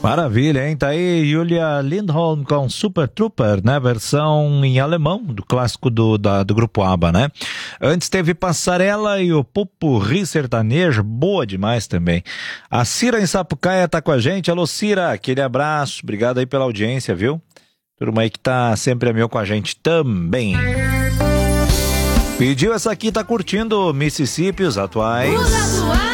Maravilha, hein? Tá aí Julia Lindholm com Super Trooper, né? Versão em alemão, do clássico do grupo ABBA, né? Antes teve Passarela e o Popurrí Sertanejo, boa demais também. A Cira em Sapucaia tá com a gente. Alô, Cira, aquele abraço, obrigado aí pela audiência, viu? Turma aí que tá sempre a mil com a gente também. Pediu essa aqui, tá curtindo Mississippi, os atuais.